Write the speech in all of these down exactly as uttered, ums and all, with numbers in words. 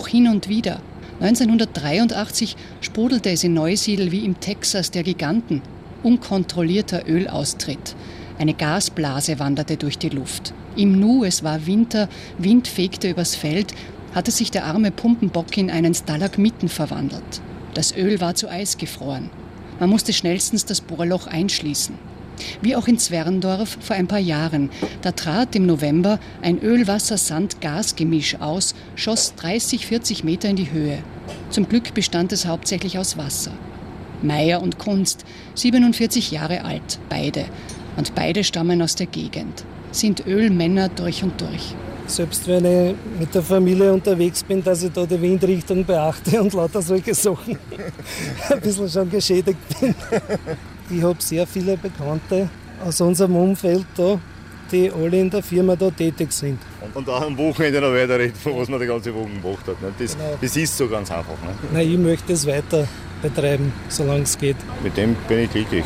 hin und wieder. neunzehnhundertdreiundachtzig sprudelte es in Neusiedl wie im Texas der Giganten. Unkontrollierter Ölaustritt. Eine Gasblase wanderte durch die Luft. Im Nu, es war Winter, Wind fegte übers Feld, hatte sich der arme Pumpenbock in einen Stalagmiten verwandelt. Das Öl war zu Eis gefroren. Man musste schnellstens das Bohrloch einschließen. Wie auch in Zwerndorf vor ein paar Jahren. Da trat im November ein Öl-Wasser-Sand-Gas-Gemisch aus, schoss dreißig, vierzig Meter in die Höhe. Zum Glück bestand es hauptsächlich aus Wasser. Meier und Kunst, siebenundvierzig Jahre alt, beide. Und beide stammen aus der Gegend. Sind Ölmänner durch und durch. Selbst wenn ich mit der Familie unterwegs bin, dass ich da die Windrichtung beachte und lauter solche Sachen ein bisschen schon geschädigt bin. Ich habe sehr viele Bekannte aus unserem Umfeld da, die alle in der Firma da tätig sind. Und auch am Wochenende noch weiterreden, von was man die ganze Woche gemacht hat. Das, genau. Das ist so ganz einfach. Ne? Nein, ich möchte es weiter betreiben, solange es geht. Mit dem bin ich glücklich.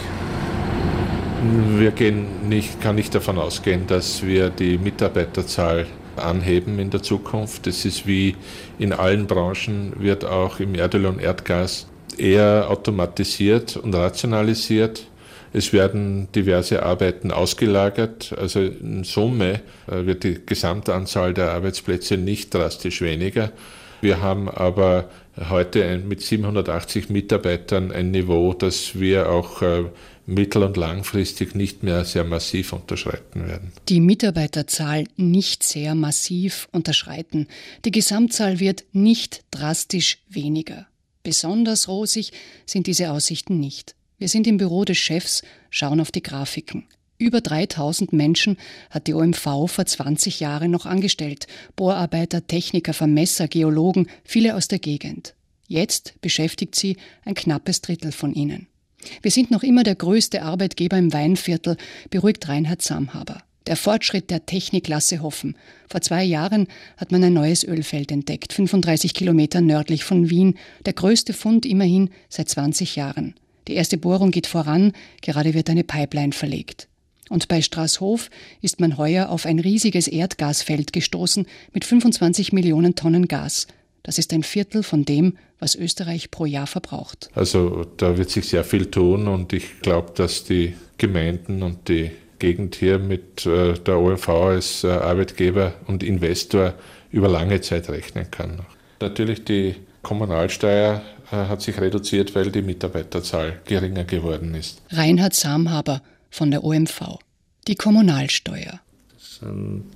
Wir gehen nicht, kann nicht davon ausgehen, dass wir die Mitarbeiterzahl anheben in der Zukunft. Das ist wie in allen Branchen, wird auch im Erdöl und Erdgas eher automatisiert und rationalisiert. Es werden diverse Arbeiten ausgelagert. Also in Summe wird die Gesamtanzahl der Arbeitsplätze nicht drastisch weniger. Wir haben aber heute mit siebenhundertachtzig Mitarbeitern ein Niveau, das wir auch mittel- und langfristig nicht mehr sehr massiv unterschreiten werden. Die Mitarbeiterzahl nicht sehr massiv unterschreiten. Die Gesamtzahl wird nicht drastisch weniger. Besonders rosig sind diese Aussichten nicht. Wir sind im Büro des Chefs, schauen auf die Grafiken. Über dreitausend Menschen hat die O M V vor zwanzig Jahren noch angestellt. Bohrarbeiter, Techniker, Vermesser, Geologen, viele aus der Gegend. Jetzt beschäftigt sie ein knappes Drittel von ihnen. Wir sind noch immer der größte Arbeitgeber im Weinviertel, beruhigt Reinhard Samhaber. Der Fortschritt der Technik lasse hoffen. Vor zwei Jahren hat man ein neues Ölfeld entdeckt, fünfunddreißig Kilometer nördlich von Wien. Der größte Fund immerhin seit zwanzig Jahren. Die erste Bohrung geht voran, gerade wird eine Pipeline verlegt. Und bei Straßhof ist man heuer auf ein riesiges Erdgasfeld gestoßen mit fünfundzwanzig Millionen Tonnen Gas. Das ist ein Viertel von dem, was Österreich pro Jahr verbraucht. Also da wird sich sehr viel tun und ich glaube, dass die Gemeinden und die Gegend hier mit äh, der O M V als äh, Arbeitgeber und Investor über lange Zeit rechnen kann. Natürlich die Kommunalsteuer äh, hat sich reduziert, weil die Mitarbeiterzahl geringer geworden ist. Reinhard Samhaber von der O M V. Die Kommunalsteuer. Das sind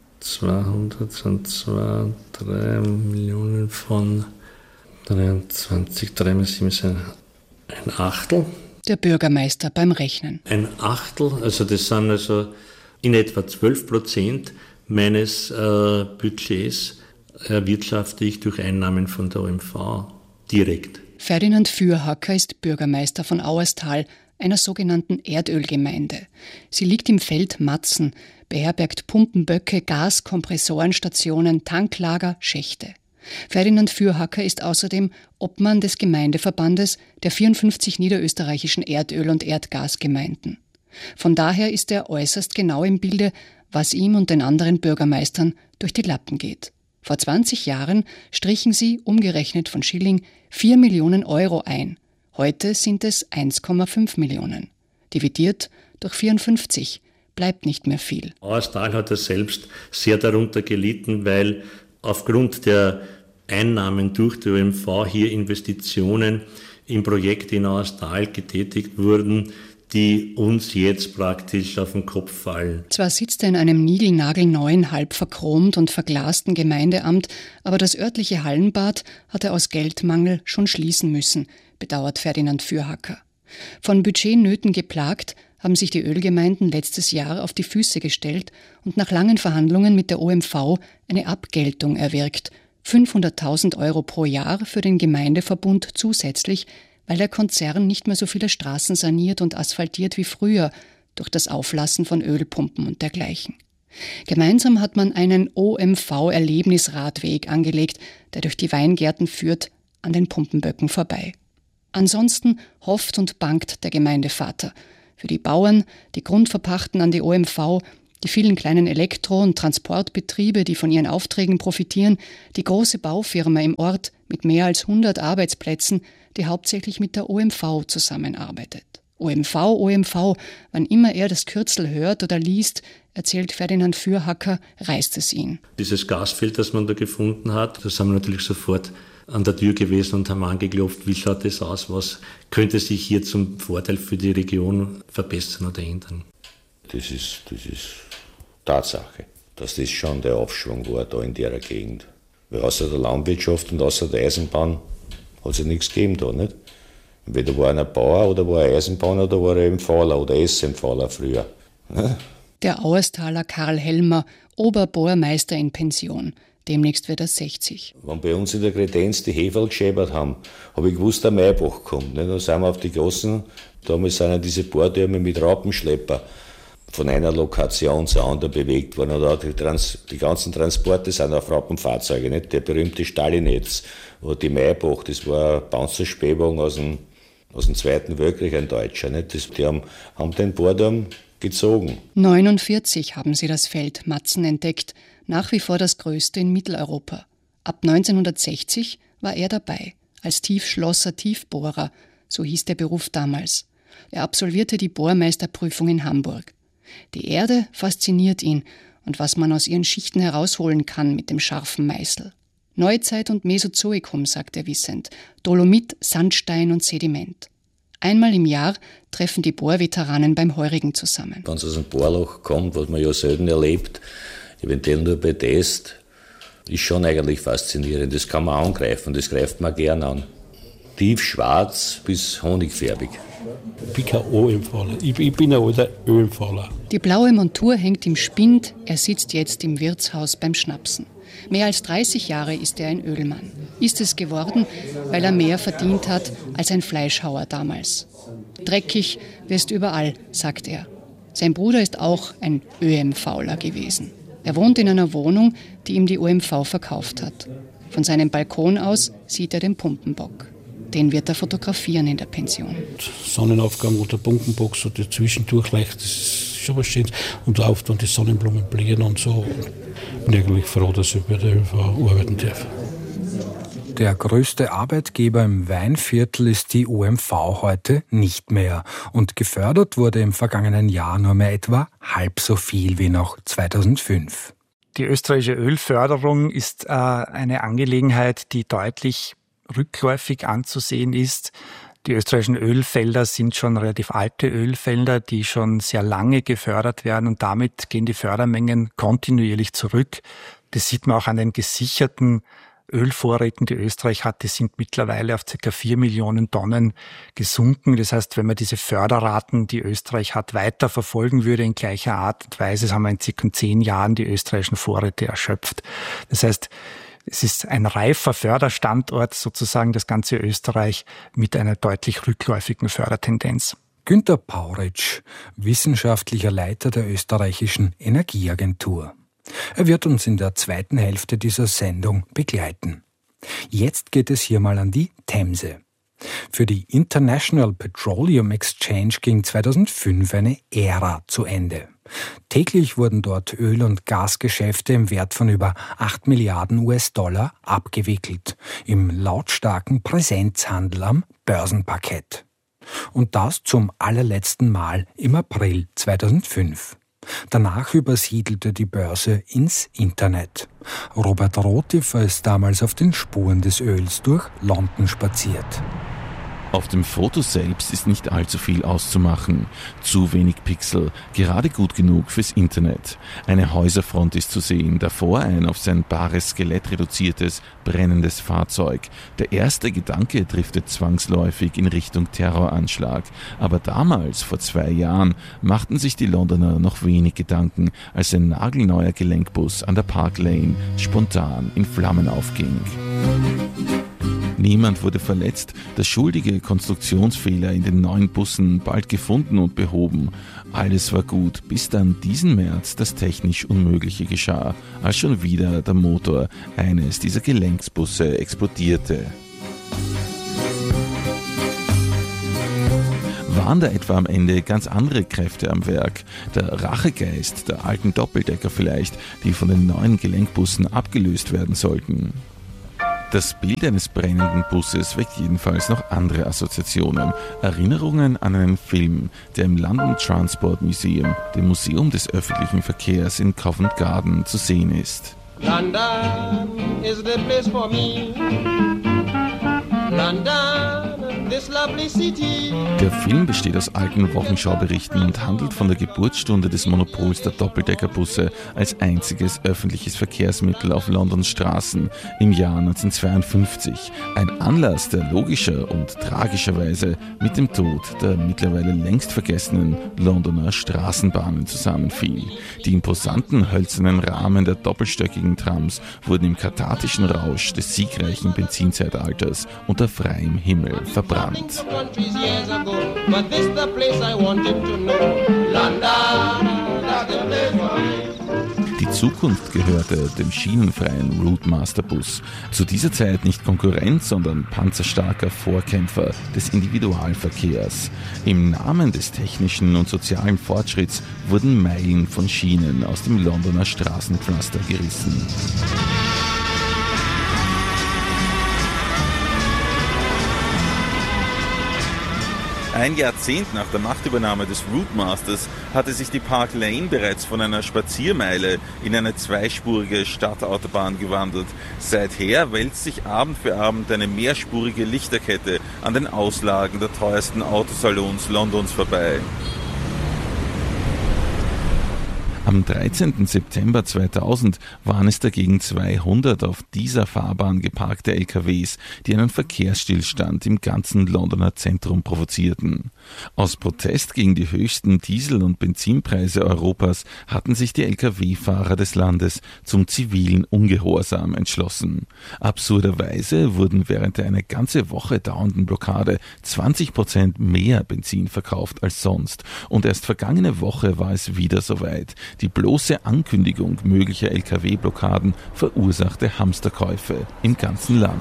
zweihundertzwei, drei Millionen von dreiundzwanzig, drei mal sieben sind ein Achtel. Der Bürgermeister beim Rechnen. Ein Achtel, also das sind also in etwa zwölf Prozent meines äh, Budgets erwirtschafte ich durch Einnahmen von der O M V direkt. Ferdinand Fürhacker ist Bürgermeister von Auerstal, einer sogenannten Erdölgemeinde. Sie liegt im Feld Matzen, beherbergt Pumpenböcke, Gaskompressorenstationen, Tanklager, Schächte. Ferdinand Fürhacker ist außerdem Obmann des Gemeindeverbandes der vierundfünfzig niederösterreichischen Erdöl- und Erdgasgemeinden. Von daher ist er äußerst genau im Bilde, was ihm und den anderen Bürgermeistern durch die Lappen geht. Vor zwanzig Jahren strichen sie, umgerechnet von Schilling, vier Millionen Euro ein. Heute sind es eins Komma fünf Millionen. Dividiert durch vierundfünfzig bleibt nicht mehr viel. Auerstal hat er selbst sehr darunter gelitten, weil aufgrund der Einnahmen durch die O M V hier Investitionen in Projekte in Auerstal getätigt wurden, die uns jetzt praktisch auf den Kopf fallen. Zwar sitzt er in einem niegelnagelneuen, halb verchromt und verglasten Gemeindeamt, aber das örtliche Hallenbad hat er aus Geldmangel schon schließen müssen, bedauert Ferdinand Fürhacker. Von Budgetnöten geplagt, haben sich die Ölgemeinden letztes Jahr auf die Füße gestellt und nach langen Verhandlungen mit der O M V eine Abgeltung erwirkt. fünfhunderttausend Euro pro Jahr für den Gemeindeverbund zusätzlich, weil der Konzern nicht mehr so viele Straßen saniert und asphaltiert wie früher durch das Auflassen von Ölpumpen und dergleichen. Gemeinsam hat man einen O M V-Erlebnisradweg angelegt, der durch die Weingärten führt, an den Pumpenböcken vorbei. Ansonsten hofft und bangt der Gemeindevater. Für die Bauern, die Grund verpachten an die O M V, Die vielen kleinen Elektro- und Transportbetriebe, die von ihren Aufträgen profitieren, die große Baufirma im Ort mit mehr als hundert Arbeitsplätzen, die hauptsächlich mit der O M V zusammenarbeitet. O M V, O M V, wann immer er das Kürzel hört oder liest, erzählt Ferdinand Fürhacker, reißt es ihn. Dieses Gasfeld, das man da gefunden hat, da sind wir natürlich sofort an der Tür gewesen und haben angeklopft, wie schaut das aus, was könnte sich hier zum Vorteil für die Region verbessern oder ändern. Das ist, das ist Tatsache, dass das schon der Aufschwung war da in der Gegend. Weil außer der Landwirtschaft und außer der Eisenbahn hat es ja nichts gegeben da, nicht? Entweder war einer Bauer oder war er Eisenbahner oder war er MVler oder S-MVler früher. Ne? Der Auerstaler Karl Helmer, Oberbohrmeister in Pension. Demnächst wird er sechzig. Wenn bei uns in der Kredenz die Heferl geschäbert haben, habe ich gewusst, der Maibach kommt. Nicht? Dann sind wir auf die Gassen, damals sind ja diese Bohrtürme mit Raupenschlepper von einer Lokation zur anderen bewegt worden. Und auch die, Trans, die ganzen Transporte sind auf Raupenfahrzeuge. Nicht? Der berühmte Stalinetz oder die Maibach, das war ein Panzerspähwagen aus dem, aus dem Zweiten Weltkrieg, ein Deutscher. Nicht? Das, die haben, haben den Bohrturm gezogen. neunundvierzig haben sie das Feld Matzen entdeckt, nach wie vor das größte in Mitteleuropa. Ab neunzehnhundertsechzig war er dabei, als Tiefschlosser Tiefbohrer, so hieß der Beruf damals. Er absolvierte die Bohrmeisterprüfung in Hamburg. Die Erde fasziniert ihn und was man aus ihren Schichten herausholen kann mit dem scharfen Meißel. Neuzeit und Mesozoikum, sagt er wissend, Dolomit, Sandstein und Sediment. Einmal im Jahr treffen die Bohrveteranen beim Heurigen zusammen. Wenn es aus einem Bohrloch kommt, was man ja selten erlebt, eventuell nur bei Test, ist schon eigentlich faszinierend. Das kann man angreifen, das greift man gern an. Tiefschwarz bis honigfärbig. Ich bin kein OMVler, ich, ich bin ein alter ÖMVler. Die blaue Montur hängt im Spind, er sitzt jetzt im Wirtshaus beim Schnapsen. Mehr als dreißig Jahre ist er ein Ölmann. Ist es geworden, weil er mehr verdient hat als ein Fleischhauer damals. Dreckig wirst überall, sagt er. Sein Bruder ist auch ein ÖMVler gewesen. Er wohnt in einer Wohnung, die ihm die O M V verkauft hat. Von seinem Balkon aus sieht er den Pumpenbock. Den wird er fotografieren in der Pension. Sonnenaufgang und der Pumpenbock, so der Zwischendurchlacht, das ist schon was Schönes. Und auf dann die Sonnenblumen blühen und so. Ich bin eigentlich froh, dass ich bei der Ö M V arbeiten darf. Der größte Arbeitgeber im Weinviertel ist die O M V heute nicht mehr. Und gefördert wurde im vergangenen Jahr nur mehr etwa halb so viel wie noch zweitausendfünf. Die österreichische Ölförderung ist äh, eine Angelegenheit, die deutlich rückläufig anzusehen ist. Die österreichischen Ölfelder sind schon relativ alte Ölfelder, die schon sehr lange gefördert werden und damit gehen die Fördermengen kontinuierlich zurück. Das sieht man auch an den gesicherten Ölvorräten, die Österreich hat. Die sind mittlerweile auf ca. vier Millionen Tonnen gesunken. Das heißt, wenn man diese Förderraten, die Österreich hat, weiter verfolgen würde in gleicher Art und Weise, haben wir in ca. zehn Jahren die österreichischen Vorräte erschöpft. Das heißt, es ist ein reifer Förderstandort, sozusagen das ganze Österreich, mit einer deutlich rückläufigen Fördertendenz. Günter Pauritsch, wissenschaftlicher Leiter der österreichischen Energieagentur. Er wird uns in der zweiten Hälfte dieser Sendung begleiten. Jetzt geht es hier mal an die Themse. Für die International Petroleum Exchange ging zweitausendfünf eine Ära zu Ende. Täglich wurden dort Öl- und Gasgeschäfte im Wert von über acht Milliarden U S-Dollar abgewickelt, im lautstarken Präsenzhandel am Börsenparkett. Und das zum allerletzten Mal im April zweitausendfünf. Danach übersiedelte die Börse ins Internet. Robert Rotiffer ist damals auf den Spuren des Öls durch London spaziert. Auf dem Foto selbst ist nicht allzu viel auszumachen. Zu wenig Pixel, gerade gut genug fürs Internet. Eine Häuserfront ist zu sehen, davor ein auf sein bares Skelett reduziertes, brennendes Fahrzeug. Der erste Gedanke driftet zwangsläufig in Richtung Terroranschlag. Aber damals, vor zwei Jahren, machten sich die Londoner noch wenig Gedanken, als ein nagelneuer Gelenkbus an der Park Lane spontan in Flammen aufging. Niemand wurde verletzt, der schuldige Konstruktionsfehler in den neuen Bussen bald gefunden und behoben. Alles war gut, bis dann diesen März das technisch Unmögliche geschah, als schon wieder der Motor eines dieser waren da etwa am Ende ganz andere Kräfte am Werk? Der Rachegeist der alten Doppeldecker vielleicht, die von den neuen Gelenkbussen abgelöst werden sollten? Das Bild eines brennenden Busses weckt jedenfalls noch andere Assoziationen. Erinnerungen an einen Film, der im London Transport Museum, dem Museum des öffentlichen Verkehrs in Covent Garden, zu sehen ist. London is the place for me. London, this lovely city. Der Film besteht aus alten Wochenschauberichten und handelt von der Geburtsstunde des Monopols der Doppeldeckerbusse als einziges öffentliches Verkehrsmittel auf Londons Straßen im Jahr neunzehnhundertzweiundfünfzig. Ein Anlass, der logischer und tragischerweise mit dem Tod der mittlerweile längst vergessenen Londoner Straßenbahnen zusammenfiel. Die imposanten hölzernen Rahmen der doppelstöckigen Trams wurden im kathartischen Rausch des siegreichen Benzinzeitalters unter freiem Himmel verbrannt. Die Zukunft gehörte dem schienenfreien Routemaster-Bus. Zu dieser Zeit nicht Konkurrent, sondern panzerstarker Vorkämpfer des Individualverkehrs. Im Namen des technischen und sozialen Fortschritts wurden Meilen von Schienen aus dem Londoner Straßenpflaster gerissen. Ein Jahrzehnt nach der Machtübernahme des Routemasters hatte sich die Park Lane bereits von einer Spaziermeile in eine zweispurige Stadtautobahn gewandelt. Seither wälzt sich Abend für Abend eine mehrspurige Lichterkette an den Auslagen der teuersten Autosalons Londons vorbei. Am dreizehnten September zweitausend waren es dagegen zweihundert auf dieser Fahrbahn geparkte L K Ws, die einen Verkehrsstillstand im ganzen Londoner Zentrum provozierten. Aus Protest gegen die höchsten Diesel- und Benzinpreise Europas hatten sich die L K W-Fahrer des Landes zum zivilen Ungehorsam entschlossen. Absurderweise wurden während der eine ganze Woche dauernden Blockade zwanzig Prozent mehr Benzin verkauft als sonst. Und erst vergangene Woche war es wieder soweit. Die bloße Ankündigung möglicher L K W-Blockaden verursachte Hamsterkäufe im ganzen Land.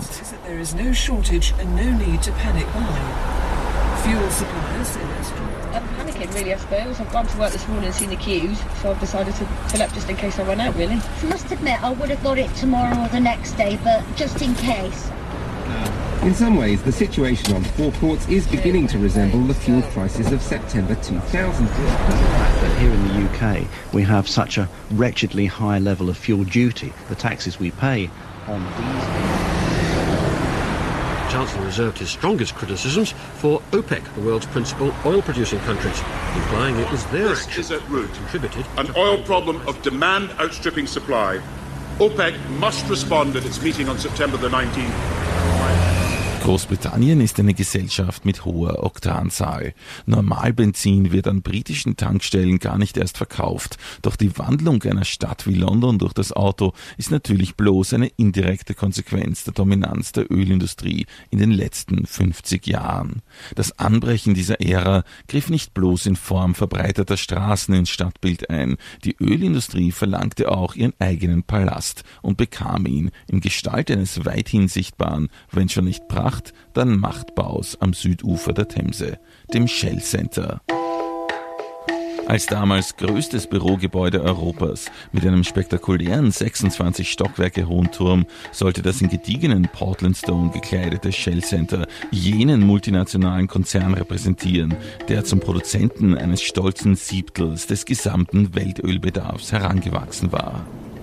Panicking really, I suppose. I've gone to work this morning and seen the queues, so I've decided to fill up just in case I run out, really. I must admit, I would have got it tomorrow or the next day, but just in case. In some ways, the situation on forecourts is beginning to resemble the fuel crisis of September two thousand. That here in the U K, we have such a wretchedly high level of fuel duty, the taxes we pay on diesel. The Chancellor reserved his strongest criticisms for OPEC, the world's principal oil-producing countries, implying it was their this action is at root contributed an oil problem of demand outstripping supply. OPEC must respond at its meeting on September the nineteenth. Großbritannien ist eine Gesellschaft mit hoher Oktanzahl. Normalbenzin wird an britischen Tankstellen gar nicht erst verkauft. Doch die Wandlung einer Stadt wie London durch das Auto ist natürlich bloß eine indirekte Konsequenz der Dominanz der Ölindustrie in den letzten fünfzig Jahren. Das Anbrechen dieser Ära griff nicht bloß in Form verbreiterter Straßen ins Stadtbild ein. Die Ölindustrie verlangte auch ihren eigenen Palast und bekam ihn in Gestalt eines weithin sichtbaren, wenn schon nicht Pracht, dann Machtbaus am Südufer der Themse, dem Shell Center. Als damals größtes Bürogebäude Europas mit einem spektakulären sechsundzwanzig Stockwerke hohen Turm sollte das in gediegenen Portland Stone gekleidete Shell Center jenen multinationalen Konzern repräsentieren, der zum Produzenten eines stolzen Siebtels des gesamten Weltölbedarfs herangewachsen war.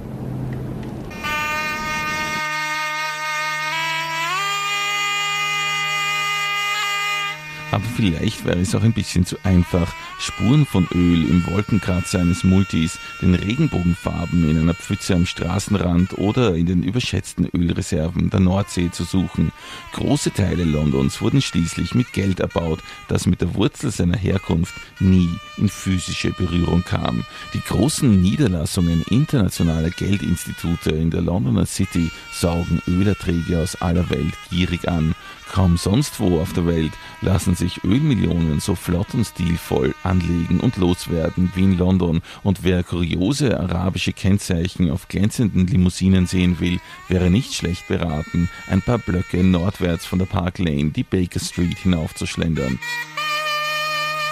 Aber vielleicht wäre es auch ein bisschen zu einfach, Spuren von Öl im Wolkenkratzer eines Multis, den Regenbogenfarben in einer Pfütze am Straßenrand oder in den überschätzten Ölreserven der Nordsee zu suchen. Große Teile Londons wurden schließlich mit Geld erbaut, das mit der Wurzel seiner Herkunft nie in physische Berührung kam. Die großen Niederlassungen internationaler Geldinstitute in der Londoner City saugen Ölerträge aus aller Welt gierig an. Kaum sonst wo auf der Welt lassen sich Ölmillionen so flott und stilvoll anlegen und loswerden wie in London. Und wer kuriose arabische Kennzeichen auf glänzenden Limousinen sehen will, wäre nicht schlecht beraten, ein paar Blöcke nordwärts von der Park Lane die Baker Street hinaufzuschlendern.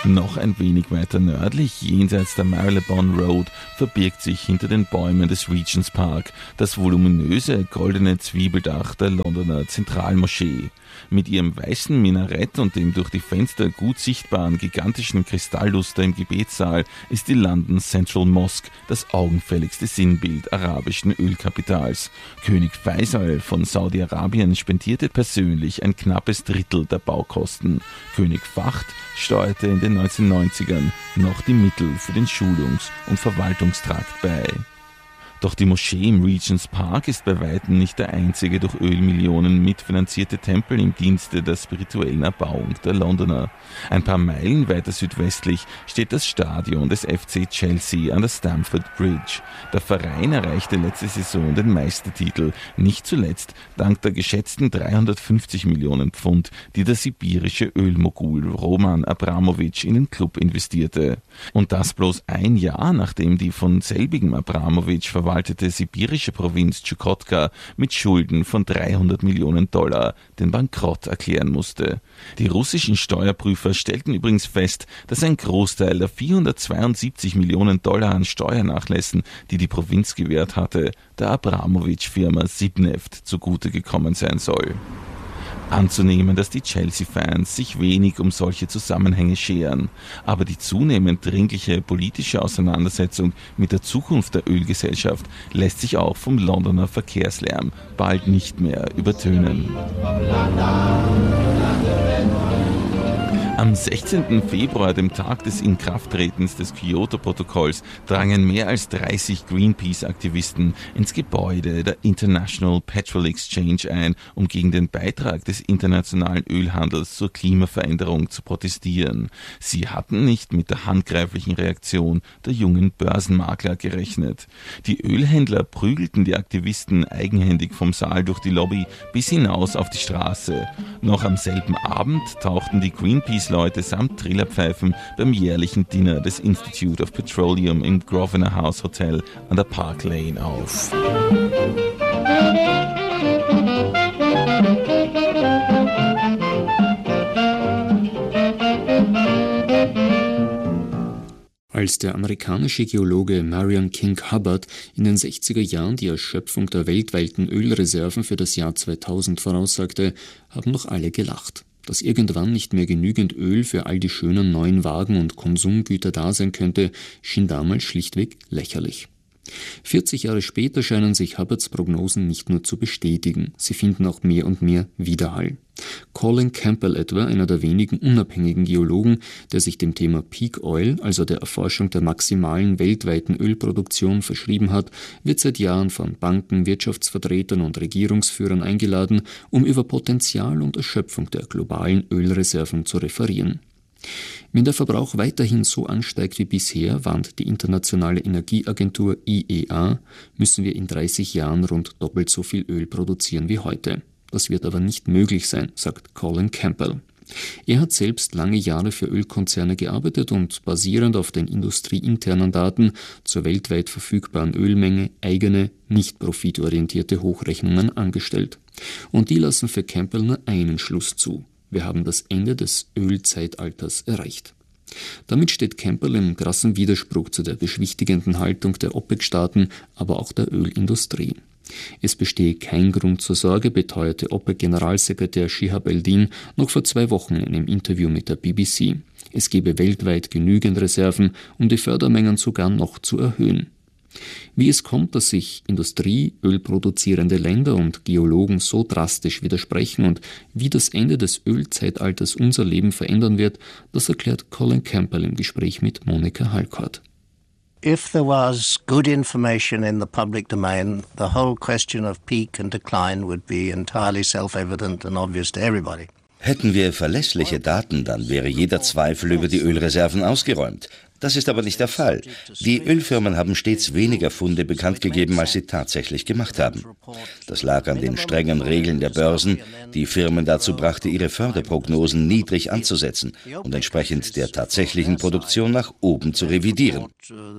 Noch ein wenig weiter nördlich, jenseits der Marylebone Road, verbirgt sich hinter den Bäumen des Regent's Park das voluminöse goldene Zwiebeldach der Londoner Zentralmoschee. Mit ihrem weißen Minarett und dem durch die Fenster gut sichtbaren gigantischen Kristallluster im Gebetssaal ist die London Central Mosque das augenfälligste Sinnbild arabischen Ölkapitals. König Faisal von Saudi-Arabien spendierte persönlich ein knappes Drittel der Baukosten. König Fahd steuerte in den neunzehnhundertneunzigern noch die Mittel für den Schulungs- und Verwaltungstrakt bei. Doch die Moschee im Regent's Park ist bei weitem nicht der einzige durch Ölmillionen mitfinanzierte Tempel im Dienste der spirituellen Erbauung der Londoner. Ein paar Meilen weiter südwestlich steht das Stadion des F C Chelsea an der Stamford Bridge. Der Verein erreichte letzte Saison den Meistertitel, nicht zuletzt dank der geschätzten dreihundertfünfzig Millionen Pfund, die der sibirische Ölmogul Roman Abramowitsch in den Club investierte. Und das bloß ein Jahr, nachdem die von selbigem Abramowitsch verwaltete sibirische Provinz Tschukotka mit Schulden von dreihundert Millionen Dollar den Bankrott erklären musste. Die russischen Steuerprüfer stellten übrigens fest, dass ein Großteil der vierhundertzweiundsiebzig Millionen Dollar an Steuernachlässen, die die Provinz gewährt hatte, der Abramowitsch-Firma Sibneft zugute gekommen sein soll. Anzunehmen, dass die Chelsea-Fans sich wenig um solche Zusammenhänge scheren, aber die zunehmend dringliche politische Auseinandersetzung mit der Zukunft der Ölgesellschaft lässt sich auch vom Londoner Verkehrslärm bald nicht mehr übertönen. Am sechzehnten Februar, dem Tag des Inkrafttretens des Kyoto-Protokolls, drangen mehr als dreißig Greenpeace-Aktivisten ins Gebäude der International Petrol Exchange ein, um gegen den Beitrag des internationalen Ölhandels zur Klimaveränderung zu protestieren. Sie hatten nicht mit der handgreiflichen Reaktion der jungen Börsenmakler gerechnet. Die Ölhändler prügelten die Aktivisten eigenhändig vom Saal durch die Lobby bis hinaus auf die Straße. Noch am selben Abend tauchten die Greenpeace Leute samt Trillerpfeifen beim jährlichen Dinner des Institute of Petroleum im Grosvenor House Hotel an der Park Lane auf. Als der amerikanische Geologe Marion King Hubbard in den sechziger Jahren die Erschöpfung der weltweiten Ölreserven für das Jahr zweitausend voraussagte, haben noch alle gelacht. Dass irgendwann nicht mehr genügend Öl für all die schönen neuen Wagen und Konsumgüter da sein könnte, schien damals schlichtweg lächerlich. vierzig Jahre später scheinen sich Hubbards Prognosen nicht nur zu bestätigen, sie finden auch mehr und mehr Widerhall. Colin Campbell etwa, einer der wenigen unabhängigen Geologen, der sich dem Thema Peak Oil, also der Erforschung der maximalen weltweiten Ölproduktion, verschrieben hat, wird seit Jahren von Banken, Wirtschaftsvertretern und Regierungsführern eingeladen, um über Potenzial und Erschöpfung der globalen Ölreserven zu referieren. Wenn der Verbrauch weiterhin so ansteigt wie bisher, warnt die Internationale Energieagentur I E A, müssen wir in dreißig Jahren rund doppelt so viel Öl produzieren wie heute. Das wird aber nicht möglich sein, sagt Colin Campbell. Er hat selbst lange Jahre für Ölkonzerne gearbeitet und basierend auf den industrieinternen Daten zur weltweit verfügbaren Ölmenge eigene, nicht profitorientierte Hochrechnungen angestellt. Und die lassen für Campbell nur einen Schluss zu. Wir haben das Ende des Ölzeitalters erreicht. Damit steht Campbell im krassen Widerspruch zu der beschwichtigenden Haltung der OPEC-Staaten, aber auch der Ölindustrie. Es bestehe kein Grund zur Sorge, beteuerte OPEC-Generalsekretär Shihab Eldin noch vor zwei Wochen in einem Interview mit der B B C. Es gebe weltweit genügend Reserven, um die Fördermengen sogar noch zu erhöhen. Wie es kommt, dass sich Industrie, ölproduzierende Länder und Geologen so drastisch widersprechen und wie das Ende des Ölzeitalters unser Leben verändern wird, das erklärt Colin Campbell im Gespräch mit Monika Halkort. If there was good information in the public domain, the whole question of peak and decline would be entirely self-evident and obvious to everybody. Hätten wir verlässliche Daten, dann wäre jeder Zweifel über die Ölreserven ausgeräumt. Das ist aber nicht der Fall. Die Ölfirmen haben stets weniger Funde bekannt gegeben, als sie tatsächlich gemacht haben. Das lag an den strengen Regeln der Börsen, die Firmen dazu brachte, ihre Förderprognosen niedrig anzusetzen und entsprechend der tatsächlichen Produktion nach oben zu revidieren.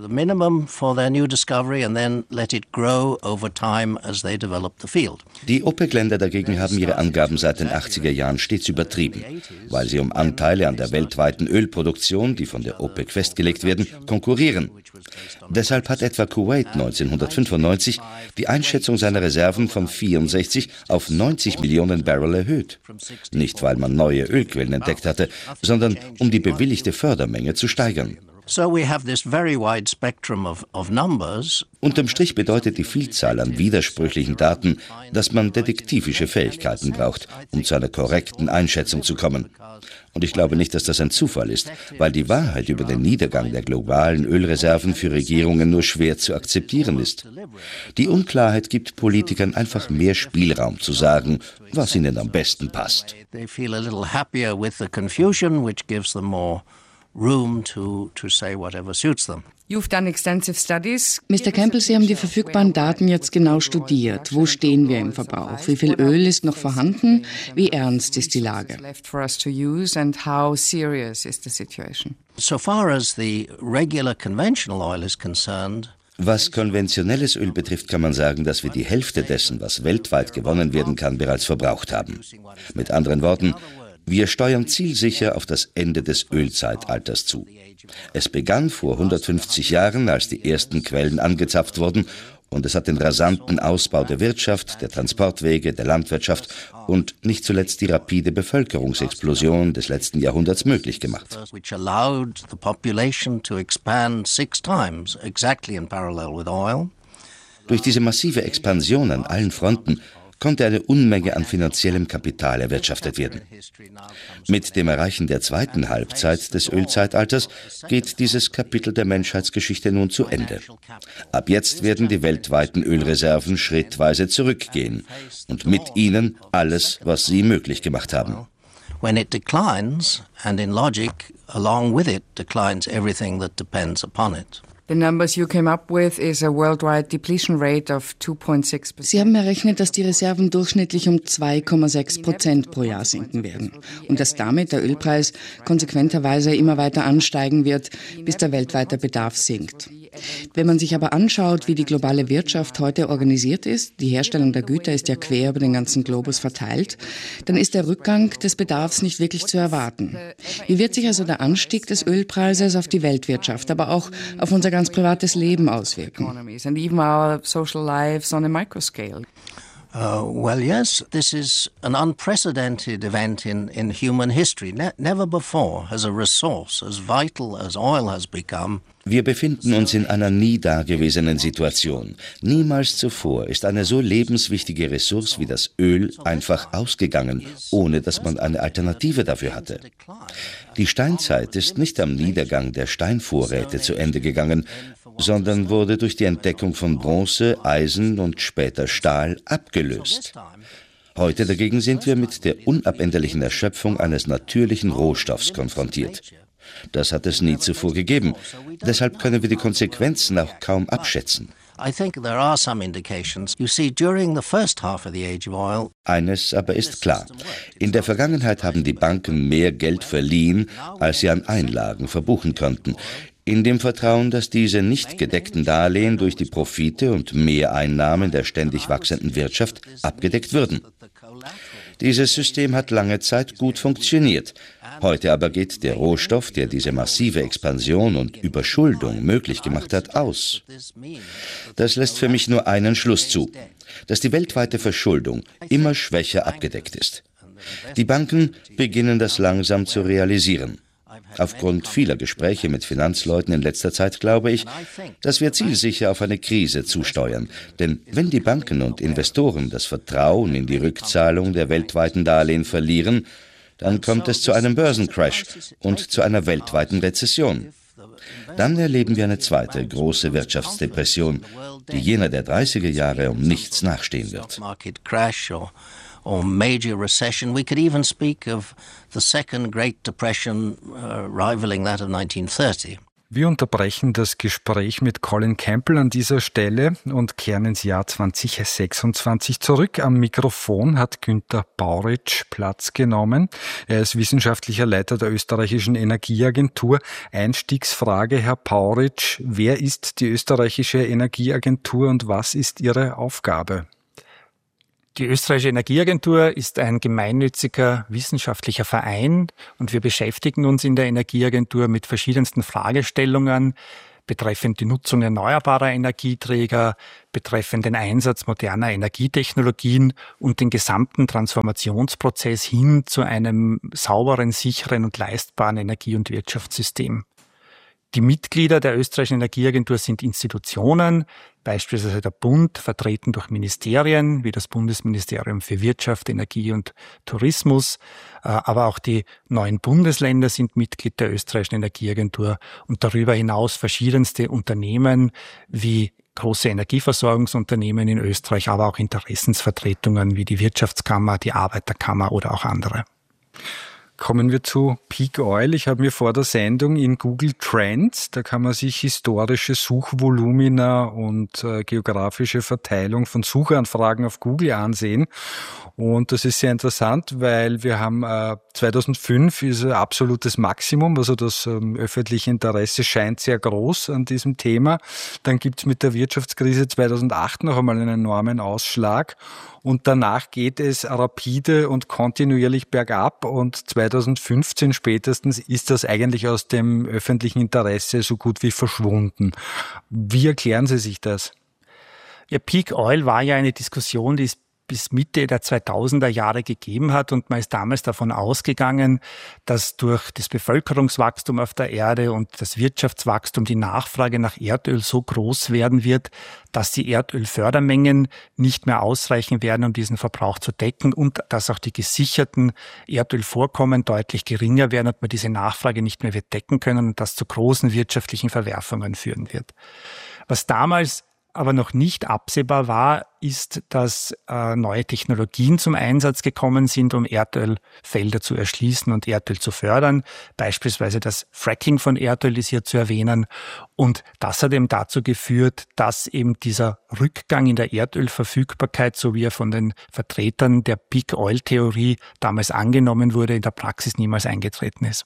Die OPEC-Länder dagegen haben ihre Angaben seit den achtziger Jahren stets übertrieben, weil sie um Anteile an der weltweiten Ölproduktion, die von der OPEC festgelegt werden, konkurrieren. Deshalb hat etwa Kuwait neunzehnhundertfünfundneunzig die Einschätzung seiner Reserven von vierundsechzig auf neunzig Millionen Barrel erhöht. Nicht, weil man neue Ölquellen entdeckt hatte, sondern um die bewilligte Fördermenge zu steigern. Unterm Strich bedeutet die Vielzahl an widersprüchlichen Daten, dass man detektivische Fähigkeiten braucht, um zu einer korrekten Einschätzung zu kommen. Und ich glaube nicht, dass das ein Zufall ist, weil die Wahrheit über den Niedergang der globalen Ölreserven für Regierungen nur schwer zu akzeptieren ist. Die Unklarheit gibt Politikern einfach mehr Spielraum zu sagen, was ihnen am besten passt. Room to, to say whatever suits them. You've done extensive studies. Mister Campbell, Sie haben die verfügbaren Daten jetzt genau studiert. Wo stehen wir im Verbrauch? Wie viel Öl ist noch vorhanden? Wie ernst ist die Lage? So far as the regular conventional oil is concerned, was konventionelles Öl betrifft, kann man sagen, dass wir die Hälfte dessen, was weltweit gewonnen werden kann, bereits verbraucht haben. Mit anderen Worten, wir steuern zielsicher auf das Ende des Ölzeitalters zu. Es begann vor hundertfünfzig Jahren, als die ersten Quellen angezapft wurden, und es hat den rasanten Ausbau der Wirtschaft, der Transportwege, der Landwirtschaft und nicht zuletzt die rapide Bevölkerungsexplosion des letzten Jahrhunderts möglich gemacht. Durch diese massive Expansion an allen Fronten konnte eine Unmenge an finanziellem Kapital erwirtschaftet werden. Mit dem Erreichen der zweiten Halbzeit des Ölzeitalters geht dieses Kapitel der Menschheitsgeschichte nun zu Ende. Ab jetzt werden die weltweiten Ölreserven schrittweise zurückgehen und mit ihnen alles, was sie möglich gemacht haben. When it declines, and in logic, along with it declines everything that depends upon it. The numbers you came up with is a worldwide depletion rate of two point six percent. Sie haben errechnet, dass die Reserven durchschnittlich um zwei Komma sechs Prozent pro Jahr sinken werden und dass damit der Ölpreis konsequenterweise immer weiter ansteigen wird, bis der weltweite Bedarf sinkt. Wenn man sich aber anschaut, wie die globale Wirtschaft heute organisiert ist, die Herstellung der Güter ist ja quer über den ganzen Globus verteilt, dann ist der Rückgang des Bedarfs nicht wirklich zu erwarten. Wie wird sich also der Anstieg des Ölpreises auf die Weltwirtschaft, aber auch auf unser ganz privates Leben auswirken? Uh, well, yes, this is an unprecedented event in, in human history. Ne- never before has a resource as vital as oil has become. Wir befinden uns in einer nie dagewesenen Situation. Niemals zuvor ist eine so lebenswichtige Ressource wie das Öl einfach ausgegangen, ohne dass man eine Alternative dafür hatte. Die Steinzeit ist nicht am Niedergang der Steinvorräte zu Ende gegangen, sondern wurde durch die Entdeckung von Bronze, Eisen und später Stahl abgelöst. Heute dagegen sind wir mit der unabänderlichen Erschöpfung eines natürlichen Rohstoffs konfrontiert. Das hat es nie zuvor gegeben. Deshalb können wir die Konsequenzen auch kaum abschätzen. Eines aber ist klar. In der Vergangenheit haben die Banken mehr Geld verliehen, als sie an Einlagen verbuchen konnten, in dem Vertrauen, dass diese nicht gedeckten Darlehen durch die Profite und Mehreinnahmen der ständig wachsenden Wirtschaft abgedeckt würden. Dieses System hat lange Zeit gut funktioniert. Heute aber geht der Rohstoff, der diese massive Expansion und Überschuldung möglich gemacht hat, aus. Das lässt für mich nur einen Schluss zu, dass die weltweite Verschuldung immer schwächer abgedeckt ist. Die Banken beginnen das langsam zu realisieren. Aufgrund vieler Gespräche mit Finanzleuten in letzter Zeit glaube ich, dass wir zielsicher auf eine Krise zusteuern. Denn wenn die Banken und Investoren das Vertrauen in die Rückzahlung der weltweiten Darlehen verlieren, dann kommt es zu einem Börsencrash und zu einer weltweiten Rezession. Dann erleben wir eine zweite große Wirtschaftsdepression, die jener der dreißiger Jahre um nichts nachstehen wird. Or major recession. We could even speak of the second Great Depression uh, rivaling that of nineteen thirty. Wir unterbrechen das Gespräch mit Colin Campbell an dieser Stelle und kehren ins Jahr zwanzig sechsundzwanzig zurück. Am Mikrofon hat Günter Bauritsch Platz genommen. Er ist wissenschaftlicher Leiter der österreichischen Energieagentur. Einstiegsfrage, Herr Bauritsch, wer ist die österreichische Energieagentur und was ist Ihre Aufgabe? Die österreichische Energieagentur ist ein gemeinnütziger wissenschaftlicher Verein und wir beschäftigen uns in der Energieagentur mit verschiedensten Fragestellungen betreffend die Nutzung erneuerbarer Energieträger, betreffend den Einsatz moderner Energietechnologien und den gesamten Transformationsprozess hin zu einem sauberen, sicheren und leistbaren Energie- und Wirtschaftssystem. Die Mitglieder der österreichischen Energieagentur sind Institutionen, beispielsweise der Bund, vertreten durch Ministerien wie das Bundesministerium für Wirtschaft, Energie und Tourismus, aber auch die neuen Bundesländer sind Mitglied der österreichischen Energieagentur und darüber hinaus verschiedenste Unternehmen wie große Energieversorgungsunternehmen in Österreich, aber auch Interessensvertretungen wie die Wirtschaftskammer, die Arbeiterkammer oder auch andere. Kommen wir zu Peak Oil. Ich habe mir vor der Sendung in Google Trends, da kann man sich historische Suchvolumina und äh, geografische Verteilung von Suchanfragen auf Google ansehen. Und das ist sehr interessant, weil wir haben äh, zweitausendfünf ist ein absolutes Maximum, also das ähm, öffentliche Interesse scheint sehr groß an diesem Thema. Dann gibt's mit der Wirtschaftskrise zweitausendacht noch einmal einen enormen Ausschlag. Und danach geht es rapide und kontinuierlich bergab und zweitausendfünfzehn spätestens ist das eigentlich aus dem öffentlichen Interesse so gut wie verschwunden. Wie erklären Sie sich das? Ja, Peak Oil war ja eine Diskussion, die es bis Mitte der zweitausender Jahre gegeben hat und man ist damals davon ausgegangen, dass durch das Bevölkerungswachstum auf der Erde und das Wirtschaftswachstum die Nachfrage nach Erdöl so groß werden wird, dass die Erdölfördermengen nicht mehr ausreichen werden, um diesen Verbrauch zu decken und dass auch die gesicherten Erdölvorkommen deutlich geringer werden und man diese Nachfrage nicht mehr wird decken können und das zu großen wirtschaftlichen Verwerfungen führen wird. Was damals aber noch nicht absehbar war, ist, dass äh, neue Technologien zum Einsatz gekommen sind, um Erdölfelder zu erschließen und Erdöl zu fördern. Beispielsweise das Fracking von Erdöl ist hier zu erwähnen. Und das hat eben dazu geführt, dass eben dieser Rückgang in der Erdölverfügbarkeit, so wie er von den Vertretern der Peak Oil Theorie damals angenommen wurde, in der Praxis niemals eingetreten ist.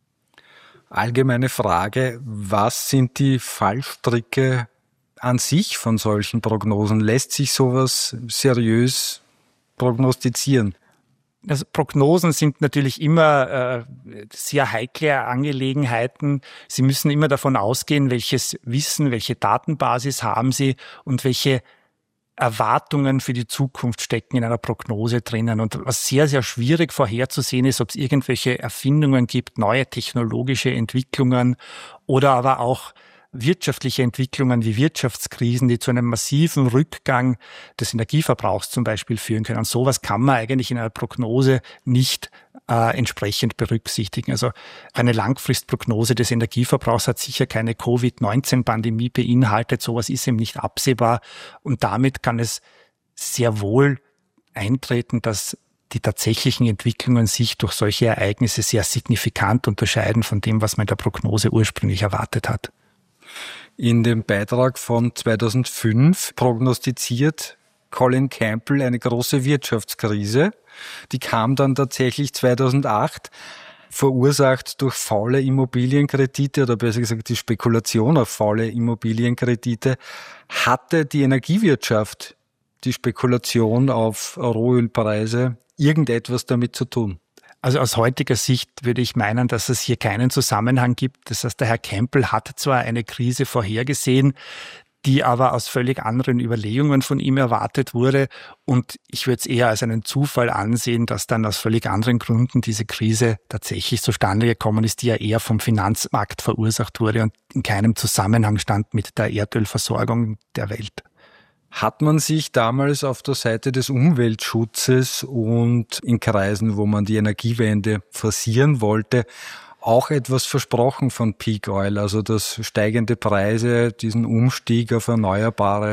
Allgemeine Frage, was sind die Fallstricke an sich von solchen Prognosen? Lässt sich sowas seriös prognostizieren? Also Prognosen sind natürlich immer äh, sehr heikle Angelegenheiten. Sie müssen immer davon ausgehen, welches Wissen, welche Datenbasis haben Sie und welche Erwartungen für die Zukunft stecken in einer Prognose drinnen. Und was sehr, sehr schwierig vorherzusehen ist, ob es irgendwelche Erfindungen gibt, neue technologische Entwicklungen oder aber auch wirtschaftliche Entwicklungen wie Wirtschaftskrisen, die zu einem massiven Rückgang des Energieverbrauchs zum Beispiel führen können. Und sowas kann man eigentlich in einer Prognose nicht äh, entsprechend berücksichtigen. Also eine Langfristprognose des Energieverbrauchs hat sicher keine Covid neunzehn Pandemie beinhaltet. Sowas ist eben nicht absehbar. Und damit kann es sehr wohl eintreten, dass die tatsächlichen Entwicklungen sich durch solche Ereignisse sehr signifikant unterscheiden von dem, was man in der Prognose ursprünglich erwartet hat. In dem Beitrag von zweitausendfünf prognostiziert Colin Campbell eine große Wirtschaftskrise. Die kam dann tatsächlich zweitausendacht, verursacht durch faule Immobilienkredite oder besser gesagt die Spekulation auf faule Immobilienkredite. Hatte die Energiewirtschaft, die Spekulation auf Rohölpreise, irgendetwas damit zu tun? Also aus heutiger Sicht würde ich meinen, dass es hier keinen Zusammenhang gibt. Das heißt, der Herr Campbell hat zwar eine Krise vorhergesehen, die aber aus völlig anderen Überlegungen von ihm erwartet wurde. Und ich würde es eher als einen Zufall ansehen, dass dann aus völlig anderen Gründen diese Krise tatsächlich zustande gekommen ist, die ja eher vom Finanzmarkt verursacht wurde und in keinem Zusammenhang stand mit der Erdölversorgung der Welt. Hat man sich damals auf der Seite des Umweltschutzes und in Kreisen, wo man die Energiewende forcieren wollte, auch etwas versprochen von Peak Oil, also dass steigende Preise diesen Umstieg auf Erneuerbare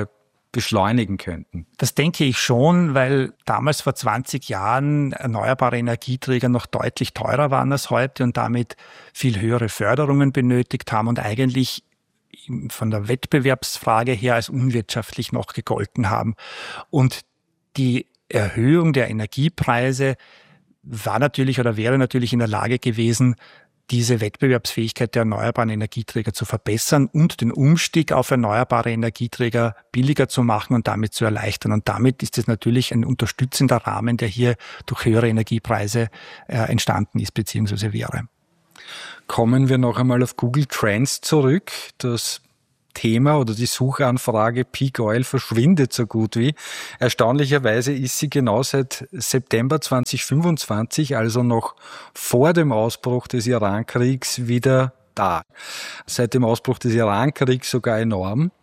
beschleunigen könnten? Das denke ich schon, weil damals vor zwanzig Jahren erneuerbare Energieträger noch deutlich teurer waren als heute und damit viel höhere Förderungen benötigt haben und eigentlich von der Wettbewerbsfrage her als unwirtschaftlich noch gegolten haben. Und die Erhöhung der Energiepreise war natürlich oder wäre natürlich in der Lage gewesen, diese Wettbewerbsfähigkeit der erneuerbaren Energieträger zu verbessern und den Umstieg auf erneuerbare Energieträger billiger zu machen und damit zu erleichtern. Und damit ist es natürlich ein unterstützender Rahmen, der hier durch höhere Energiepreise äh, entstanden ist bzw. wäre. Kommen wir noch einmal auf Google Trends zurück. Das Thema oder die Suchanfrage Peak Oil verschwindet so gut wie. Erstaunlicherweise ist sie genau seit September zweitausendfünfundzwanzig, also noch vor dem Ausbruch des Irankriegs, wieder da. Seit dem Ausbruch des Irankriegs sogar enorm.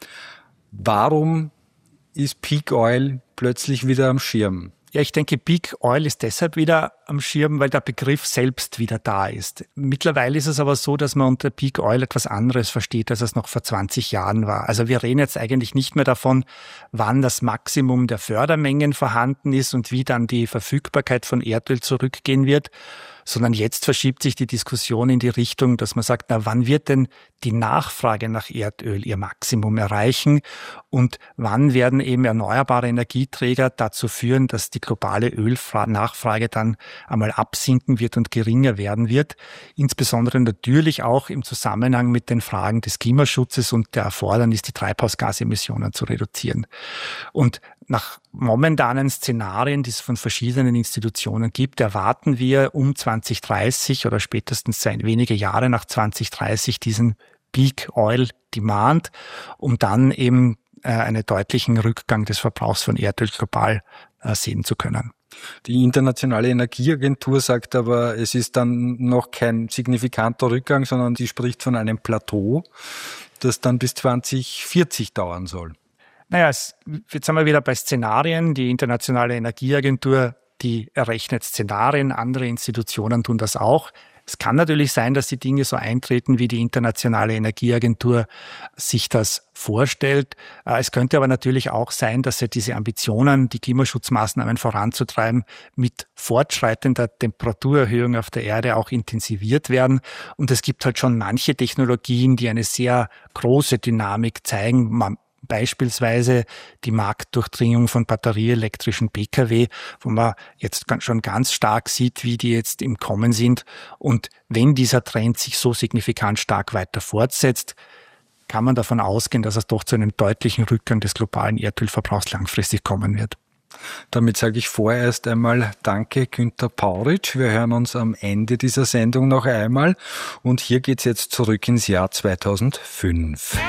Warum ist Peak Oil plötzlich wieder am Schirm? Ja, ich denke, Peak Oil ist deshalb wieder am Schirm, weil der Begriff selbst wieder da ist. Mittlerweile ist es aber so, dass man unter Peak Oil etwas anderes versteht, als es noch vor zwanzig Jahren war. Also wir reden jetzt eigentlich nicht mehr davon, wann das Maximum der Fördermengen vorhanden ist und wie dann die Verfügbarkeit von Erdöl zurückgehen wird, sondern jetzt verschiebt sich die Diskussion in die Richtung, dass man sagt, na, wann wird denn die Nachfrage nach Erdöl ihr Maximum erreichen und wann werden eben erneuerbare Energieträger dazu führen, dass die globale Ölnachfrage dann einmal absinken wird und geringer werden wird, insbesondere natürlich auch im Zusammenhang mit den Fragen des Klimaschutzes und der Erfordernis, die Treibhausgasemissionen zu reduzieren. Und nach momentanen Szenarien, die es von verschiedenen Institutionen gibt, erwarten wir um zwanzig dreißig oder spätestens wenige Jahre nach zwanzig dreißig diesen Peak Oil Demand, um dann eben äh, einen deutlichen Rückgang des Verbrauchs von Erdöl global äh, sehen zu können. Die Internationale Energieagentur sagt aber, es ist dann noch kein signifikanter Rückgang, sondern sie spricht von einem Plateau, das dann bis zwanzig vierzig dauern soll. Naja, es, jetzt sind wir wieder bei Szenarien. Die Internationale Energieagentur, die errechnet Szenarien, andere Institutionen tun das auch. Es kann natürlich sein, dass die Dinge so eintreten, wie die Internationale Energieagentur sich das vorstellt. Es könnte aber natürlich auch sein, dass ja diese Ambitionen, die Klimaschutzmaßnahmen voranzutreiben, mit fortschreitender Temperaturerhöhung auf der Erde auch intensiviert werden. Und es gibt halt schon manche Technologien, die eine sehr große Dynamik zeigen. Man Beispielsweise die Marktdurchdringung von batterieelektrischen Pkw, wo man jetzt schon ganz stark sieht, wie die jetzt im Kommen sind. Und wenn dieser Trend sich so signifikant stark weiter fortsetzt, kann man davon ausgehen, dass es doch zu einem deutlichen Rückgang des globalen Erdölverbrauchs langfristig kommen wird. Damit sage ich vorerst einmal Danke, Günther Pauritsch. Wir hören uns am Ende dieser Sendung noch einmal. Und hier geht's jetzt zurück ins Jahr zweitausendfünf.